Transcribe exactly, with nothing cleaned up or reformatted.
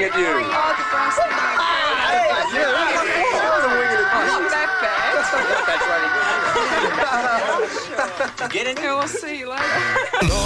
at you. Oh, the first thing. Yeah, that's a wing and a Not that bad. That's right. Get in Okay, we'll see you later.